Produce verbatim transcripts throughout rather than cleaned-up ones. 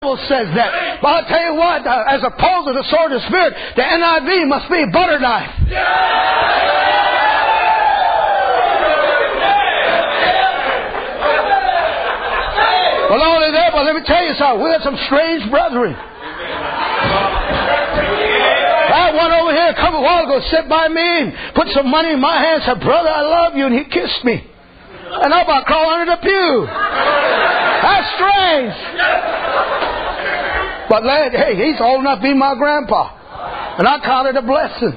Bible says that. But I'll tell you what, uh, as opposed to the sword of the Spirit, the N I V must be a butter knife. Well, not only that, but let me tell you something. We had some strange brethren. I went over here a couple of while ago, sit by me and put some money in my hand and said, "Brother, I love you." And he kissed me. And I'm about to crawl under the pew. That's strange. But lad, hey, he's old enough to be my grandpa. And I count it a blessing.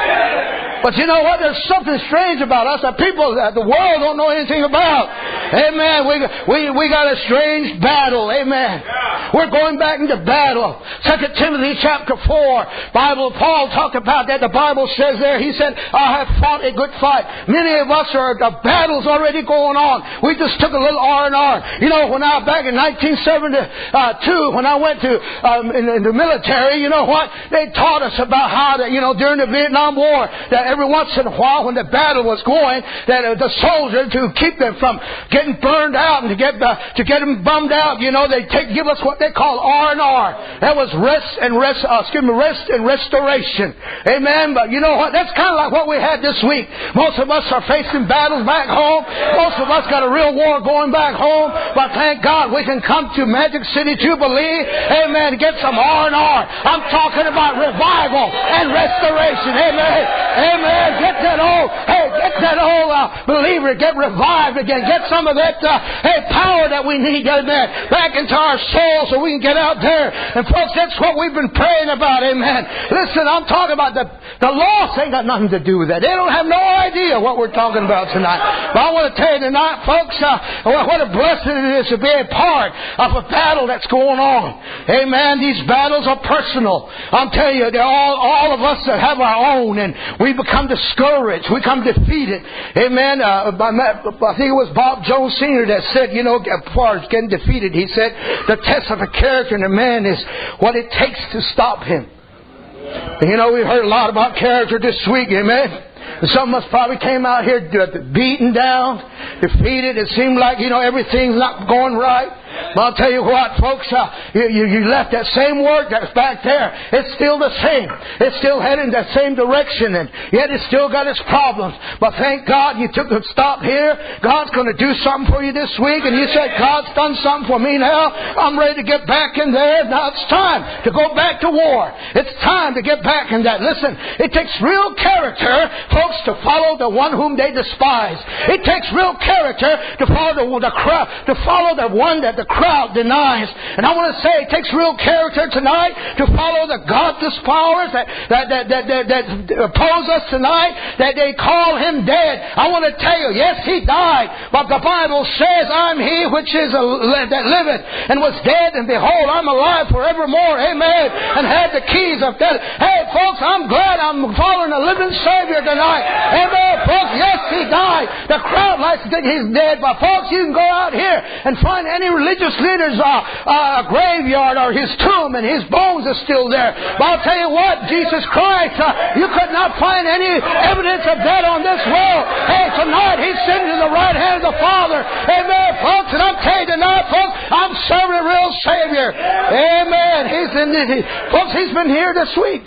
But you know what? There's something strange about us that people, that the world don't know anything about. Amen. We, we, we got a strange battle. Amen. We're going back into battle. Second Timothy chapter four. Bible, Paul talked about that. The Bible says there, he said, "I have fought a good fight." Many of us are, the battle's already going on. We just took a little R and R. You know, when I, back in nineteen seventy-two, when I went to, um, in, in the military, you know what? They taught us about how that, you know, during the Vietnam War, that every once in a while when the battle was going, that uh, the soldier, to keep them from getting burned out and to get uh, to get them bummed out, you know, they take give us what they call R and R. That was rest and rest, uh, excuse me, rest and restoration. Amen. But you know what? That's kind of like what we had this week. Most of us are facing battles back home. Most of us got a real war going back home. But thank God we can come to Magic City Jubilee. Amen. Get some R and R. I'm talking about revival and restoration. Amen. Amen. Get that old, hey, get that old uh, believer, get revived again. Get some of that, uh, hey, power that we need, amen, back into our soul so we can get out there. And folks, that's what we've been praying about, amen. Listen, I'm talking about the, the lost ain't got nothing to do with that. They don't have no idea what we're talking about tonight. But I want to tell you tonight, folks, uh, what a blessing it is to be a part of a battle that's going on. Amen. These battles are personal. I'm telling you, they're all, all of us that have our own, and we become discouraged. We become defeated. Amen. Uh, I think it was Bob Jones Senior that said, you know, as far as getting defeated, he said, the test of a character in a man is what it takes to stop him. And you know, we've heard a lot about character this week. Amen. Some of us probably came out here beaten down, defeated. It seemed like, you know, everything's not going right. But I'll tell you what, folks, uh, you, you left that same work that's back there. It's still the same. It's still heading that same direction, and yet it's still got its problems. But thank God you took the stop here. God's going to do something for you this week, and you said, "God's done something for me now. I'm ready to get back in there." Now it's time to go back to war. It's time to get back in that. Listen, it takes real character, folks, to follow the one whom they despise. It takes real character to follow the, the crowd, to follow the one that the crowd denies. And I want to say it takes real character tonight to follow the godless powers that that, that, that, that, that oppose us tonight, that they call him dead. I want to tell you, yes, he died, but the Bible says, "I'm he which is a, that liveth and was dead, and behold, I'm alive forevermore." Amen. And had the keys of death. Hey, folks, I'm glad I'm following a living Savior tonight. Amen. Folks, yes, he died. The crowd likes to think he's dead, but folks, you can go out here and find any religious leader's uh, uh, graveyard or his tomb, and his bones are still there. But I'll tell you what, Jesus Christ, uh, you could not find any evidence of that on this world. Hey, tonight he's sitting to the right hand of the Father. Amen, folks. And I'm telling you tonight, folks, I'm serving a real Savior. Amen. He's in the, he, folks, he's been here this week.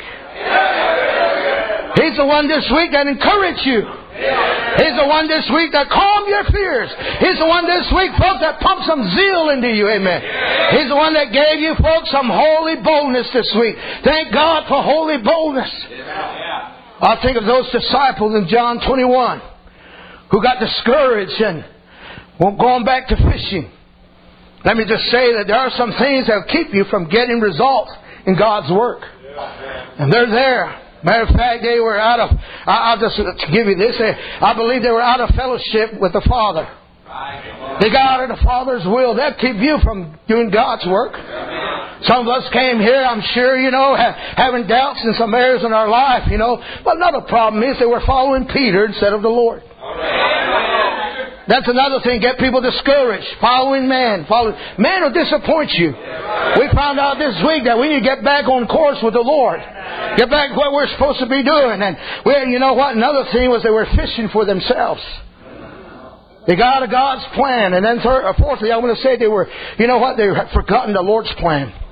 He's the one this week that encouraged you. He's the one this week that calmed your fears. He's the one this week, folks, that pumped some zeal into you. Amen. He's the one that gave you, folks, some holy boldness this week. Thank God for holy boldness. I think of those disciples in John twenty-one who got discouraged and were going back to fishing. Let me just say that there are some things that will keep you from getting results in God's work. And they're there. Matter of fact, they were out of, I'll just give you this, I believe they were out of fellowship with the Father. They got out of the Father's will. That'll keep you from doing God's work. Some of us came here, I'm sure, you know, having doubts in some areas in our life, you know. But another problem is they were following Peter instead of the Lord. That's another thing, get people discouraged. Following man. Following, man will disappoint you. We found out this week that we need to get back on course with the Lord. Get back to what we're supposed to be doing. And we, you know what? Another thing was they were fishing for themselves. They got out of God's plan. And then third, fourthly, I want to say they were, you know what, they had forgotten the Lord's plan.